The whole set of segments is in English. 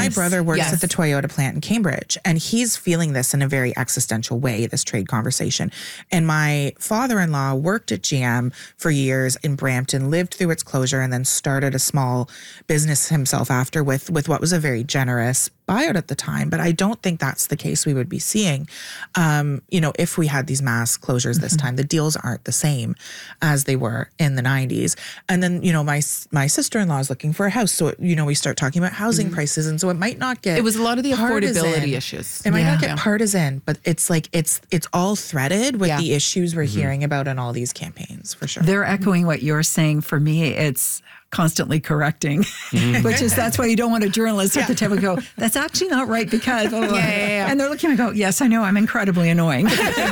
My brother works at the Toyota plant in Cambridge, and he's feeling this in a very existential way, this trade conversation. And my father-in-law worked at GM for years in Brampton, lived through its closure, and then started a small business himself after with what was a very generous buyout at the time. But I don't think that's the case we would be seeing, if we had these mass closures this time. The deals aren't the same as they were in the 90s. And then, my sister-in-law is looking for a house. So, we start talking about housing prices. And so it might not get It was a lot of the partisan. affordability issues. It might not get partisan, but it's like it's all threaded with the issues we're hearing about in all these campaigns, for sure. They're echoing what you're saying. For me, it's constantly correcting, that's why you don't want a journalist at the table go, that's actually not right because, and they're looking and go, yes, I know, I'm incredibly annoying.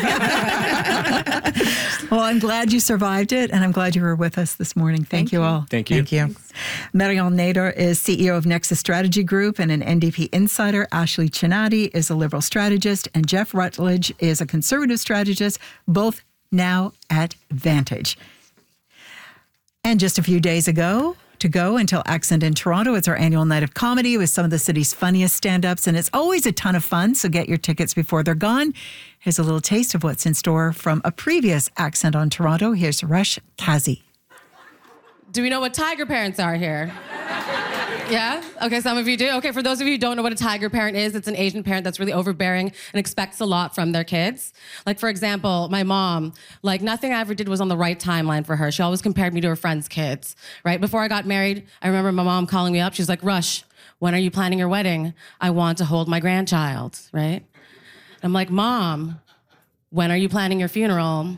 Well, I'm glad you survived it, and I'm glad you were with us this morning. Thank you all. Thank you. Thank you. Marion Nader is CEO of Nexus Strategy Group and an NDP insider. Ashley Chinati is a Liberal strategist, and Jeff Rutledge is a Conservative strategist, both now at Vantage. And just a few days ago, to go until Accent in Toronto. It's our annual night of comedy with some of the city's funniest stand-ups, and it's always a ton of fun, so get your tickets before they're gone. Here's a little taste of what's in store from a previous Accent on Toronto. Here's Rush Kazi. Do we know what tiger parents are here? Yeah? Okay, some of you do. Okay, for those of you who don't know what a tiger parent is, it's an Asian parent that's really overbearing and expects a lot from their kids. Like, for example, my mom, nothing I ever did was on the right timeline for her. She always compared me to her friends' kids, right? Before I got married, I remember my mom calling me up. She's like, Rush, when are you planning your wedding? I want to hold my grandchild, right? I'm like, Mom, when are you planning your funeral?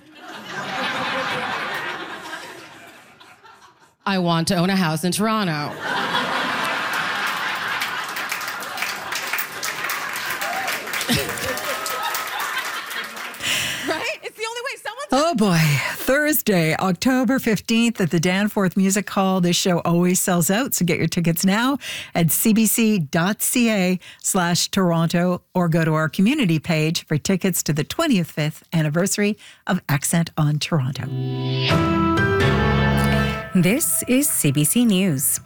I want to own a house in Toronto. Oh boy, Thursday, October 15th at the Danforth Music Hall. This show always sells out, so get your tickets now at cbc.ca/Toronto or go to our community page for tickets to the 25th anniversary of Accent on Toronto. This is CBC News.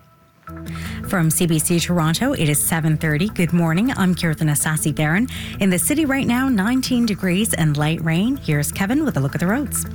From CBC Toronto, it is 7:30. Good morning. I'm Kirthan Asasi-Baron. In the city right now, 19 degrees and light rain. Here's Kevin with a look at the roads.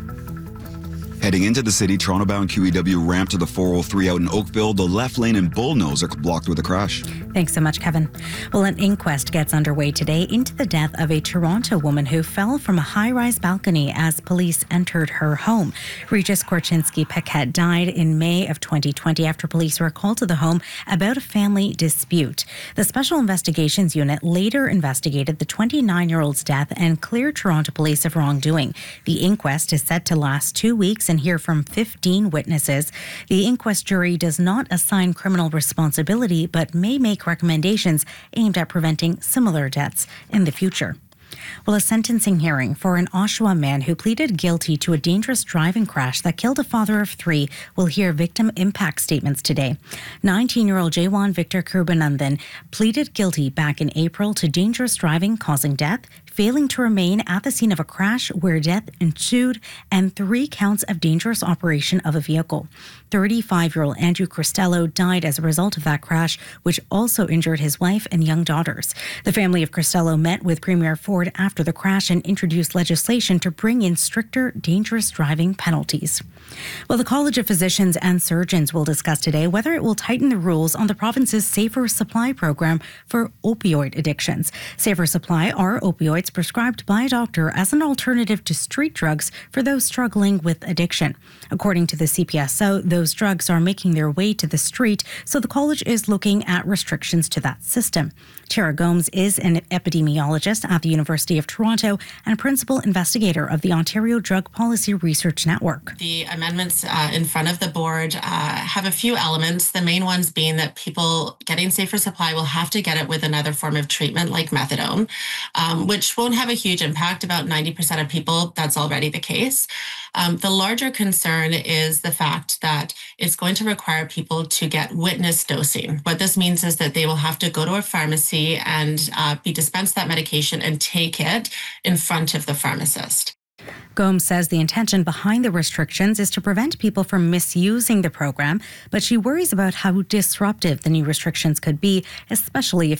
Heading into the city, Toronto-bound QEW ramp to the 403 out in Oakville. The left lane and Bullnose are blocked with a crash. Thanks so much, Kevin. Well, an inquest gets underway today into the death of a Toronto woman who fell from a high-rise balcony as police entered her home. Regis Korchinski-Paquette died in May of 2020 after police were called to the home about a family dispute. The Special Investigations Unit later investigated the 29-year-old's death and cleared Toronto police of wrongdoing. The inquest is set to last 2 weeks and hear from 15 witnesses. The inquest jury does not assign criminal responsibility, but may make recommendations aimed at preventing similar deaths in the future. Well, a sentencing hearing for an Oshawa man who pleaded guilty to a dangerous driving crash that killed a father of 3 will hear victim impact statements today. 19-year-old Jaywan Victor Kurbanandan pleaded guilty back in April to dangerous driving causing death, failing to remain at the scene of a crash where death ensued, and 3 counts of dangerous operation of a vehicle. 35-year-old Andrew Cristello died as a result of that crash, which also injured his wife and young daughters. The family of Cristello met with Premier Ford after the crash and introduced legislation to bring in stricter dangerous driving penalties. Well, the College of Physicians and Surgeons will discuss today whether it will tighten the rules on the province's Safer Supply program for opioid addictions. Safer Supply are opioids prescribed by a doctor as an alternative to street drugs for those struggling with addiction. According to the CPSO, those drugs are making their way to the street, so the college is looking at restrictions to that system. Tara Gomes is an epidemiologist at the University of Toronto and principal investigator of the Ontario Drug Policy Research Network. The amendments in front of the board have a few elements, the main ones being that people getting Safer Supply will have to get it with another form of treatment like methadone, which won't have a huge impact. About 90% of people, that's already the case. The larger concern is the fact that it's going to require people to get witness dosing. What this means is that they will have to go to a pharmacy and be dispensed that medication and take it in front of the pharmacist. Gomes says the intention behind the restrictions is to prevent people from misusing the program, but she worries about how disruptive the new restrictions could be, especially if